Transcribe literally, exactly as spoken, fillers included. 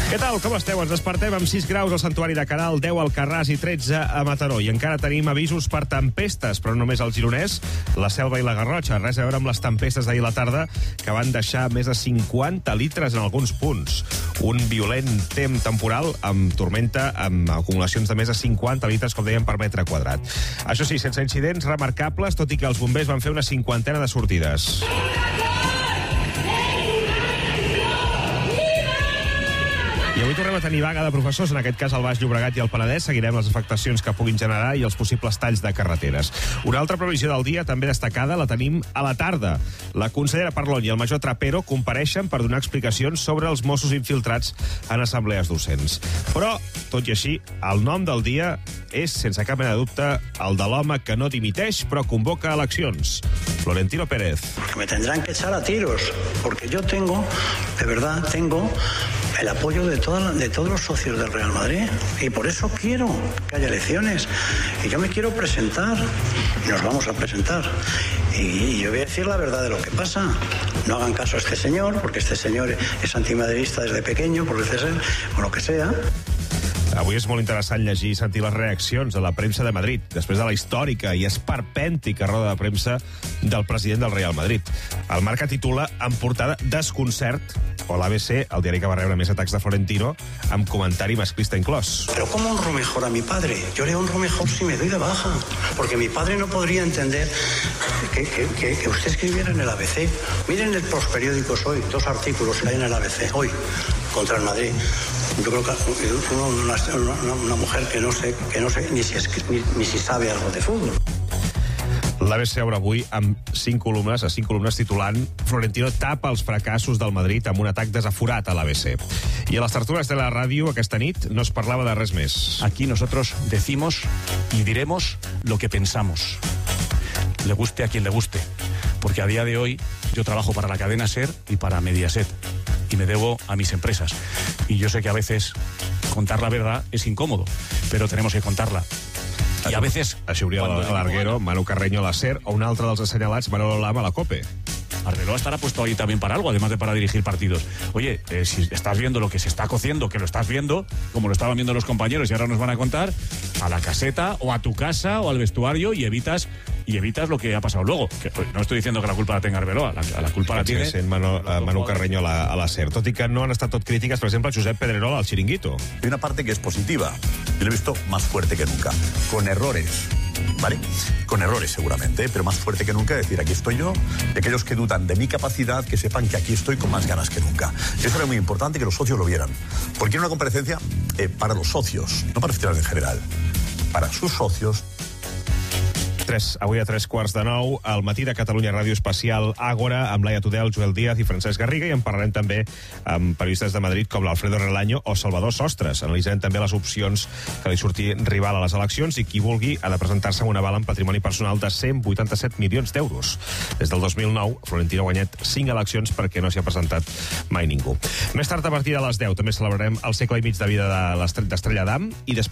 Què tal, com esteu? Ens despertem amb sis graus al Santuari de Caral, deu al Carràs i tretze a Mataró. I encara tenim avisos per tempestes, però no només al Gironès, la Selva i la Garrotxa. Res a veure amb les tempestes d'ahir a la tarda, que van deixar més de cinquanta litres en alguns punts. Un violent temps temporal amb tormenta, amb acumulacions de més de cinquanta litres, com dèiem, per metre quadrat. Això sí, sense incidents remarcables, tot i que els bombers van fer una cinquantena de sortides. I avui tornem a tenir vaga de professors, en aquest cas al Baix Llobregat i al Penedès. Seguirem les afectacions que puguin generar i els possibles talls de carreteres. Una altra previsió del dia, també destacada, la tenim a la tarda. La consellera Parlon i el major Trapero compareixen per donar explicacions sobre els Mossos infiltrats en assemblees docents. Però, tot i així, el nom del dia és, sense cap mena de dubte, el de l'home que no dimiteix, però convoca eleccions. Florentino Pérez. Me tendrán que echar a tiros, porque yo tengo, de verdad, tengo el apoyo de, toda, de todos los socios del Real Madrid, y por eso quiero que haya elecciones, y yo me quiero presentar, y nos vamos a presentar, y, y yo voy a decir la verdad de lo que pasa. No hagan caso a este señor, porque este señor es antimadridista desde pequeño, por ser, o lo que sea. Avui és molt interessant llegir i sentir les reaccions de la premsa de Madrid, després de la històrica i esperpèntica roda de premsa del president del Real Madrid. El Marca titula en portada Desconcert, o l'A B C, el diari que va rebre més atacs de Florentino, amb comentari masclista inclòs. Pero ¿cómo honro mejor a mi padre? Yo le honro mejor si me doy de baja, porque mi padre no podría entender que, que, que, que usted escribiera en el A B C. Miren los periódicos hoy, dos artículos que hay en el A B C, hoy, contra el Madrid. Yo creo que uno, una, una, una mujer que no sé, que no sé ni, si es, ni, ni si sabe algo de fútbol. L'A B C obre avui amb cinc columnes, a cinc columnes titulant Florentino tapa els fracassos del Madrid amb un atac desaforat a l'A B C. I a les tertúlies de la ràdio aquesta nit no es parlava de res més. Aquí nosotros decimos y diremos lo que pensamos. Le guste a quien le guste. Porque a día de hoy yo trabajo para la cadena SER y para Mediaset. Y me debo a mis empresas. Y yo sé que a veces contar la verdad es incómodo, pero tenemos que contarla. I a veces... Així hauria l'Arguero, Manu Carreño a la SER, o un altre dels assenyalats, Manolo Lama a la COPE. Arbeloa estará puesto ahí también para algo, además de para dirigir partidos. Oye, eh, si estás viendo lo que se está cociendo, que lo estás viendo, como lo estaban viendo los compañeros y ahora nos van a contar, a la caseta o a tu casa o al vestuario y evitas y evitas lo que ha pasado luego. Que, pues, no estoy diciendo que la culpa la tenga Arbeloa, la, la culpa la tiene... Sent Manu, uh, Manu Carreño a la, a la SER, tot i que no han estat tot crítiques, per exemple, Josep Pedrerol al Chiringuito. Hay una parte que es positiva, yo lo he visto más fuerte que nunca, con errores. ¿Vale? Con errores seguramente, pero más fuerte que nunca, decir, aquí estoy yo, y aquellos que dudan de mi capacidad, que sepan que aquí estoy con más ganas que nunca. Eso era muy importante que los socios lo vieran, porque era una comparecencia eh, para los socios, no para aficionados en general, para sus socios. tres, avui a tres quarts de nou, al matí de Catalunya Ràdio Especial Àgora, amb Laia Tudel, Joel Díaz i Francesc Garriga, i en parlarem també amb periodistes de Madrid com l'Alfredo Relaño o Salvador Sostres. Analitzarem també les opcions que li surti rival a les eleccions i qui vulgui ha de presentar-se amb un aval en patrimoni personal de cent vuitanta-set milions d'euros. Des del dos mil nou, Florentino ha guanyat cinc eleccions perquè no s'hi ha presentat mai ningú. Més tard, a partir de les deu, també celebrarem el segle i mig de vida de l'Estrella d'Am i després